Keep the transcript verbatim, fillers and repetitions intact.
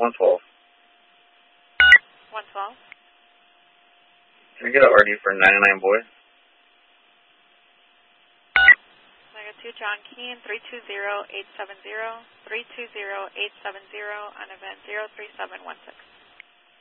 one twelve. one twelve. Can I get an R D for ninety-nine boy? Mega two, John Keane, three two zero eight seven zero, three two zero eight seven zero on event zero three seven one six.